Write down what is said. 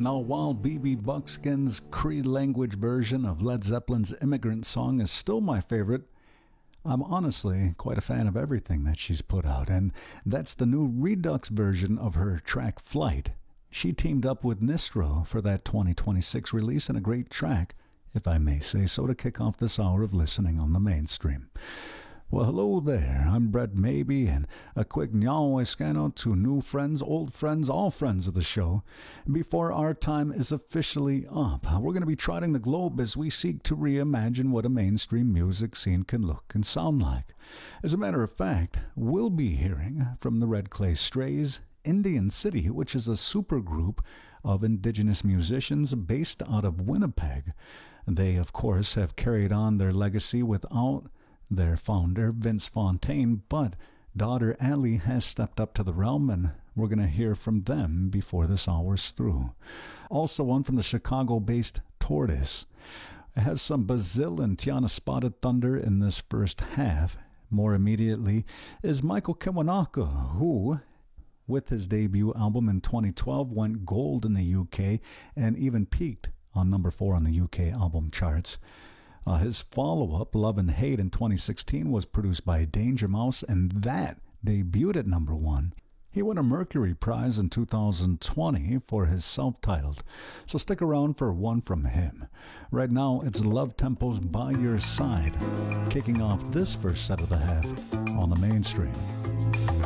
Now, while B.B. Buckskin's Cree language version of Led Zeppelin's Immigrant Song is still my favorite, I'm honestly quite a fan of everything that she's put out, and that's the new Redux version of her track Flight. She teamed up with Nistro for that 2026 release, and a great track, if I may say so, to kick off this hour of listening on the mainstream. Well, hello there. I'm Brett Maybe, and a quick Nyawe scan out to new friends, old friends, all friends of the show. Before our time is officially up, we're going to be trotting the globe as we seek to reimagine what a mainstream music scene can look and sound like. As a matter of fact, we'll be hearing from the Red Clay Strays, Indian City, which is a supergroup of indigenous musicians based out of Winnipeg. They, of course, have carried on their legacy without their founder, Vince Fontaine, but daughter Allie has stepped up to the realm, and we're going to hear from them before this hour's through. Also on from the Chicago-based Tortoise. I have some Bazil and Tiana Spotted Thunder in this first half. More immediately is Michael Kiwanaka, who, with his debut album in 2012, went gold in the UK and even peaked on number 4 on the UK album charts. His follow-up, Love and Hate, in 2016 was produced by Danger Mouse, and that debuted at number 1. He won a Mercury Prize in 2020 for his self-titled, so stick around for one from him. Right now, it's Love Tempo's By Your Side, kicking off this first set of the half on the mainstream.